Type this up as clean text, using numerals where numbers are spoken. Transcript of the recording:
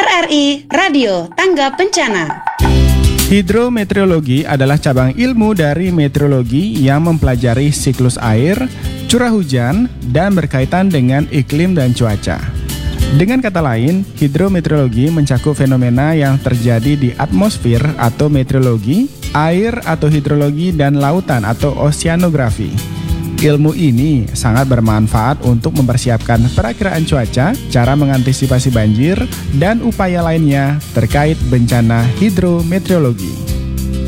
RRI Radio Tangga Bencana. Hidrometeorologi adalah cabang ilmu dari meteorologi yang mempelajari siklus air, curah hujan, dan berkaitan dengan iklim dan cuaca. Dengan kata lain, hidrometeorologi mencakup fenomena yang terjadi di atmosfer atau meteorologi, air atau hidrologi, dan lautan atau oceanografi. Ilmu ini sangat bermanfaat untuk mempersiapkan perakiraan cuaca, cara mengantisipasi banjir, dan upaya lainnya terkait bencana hidrometeorologi.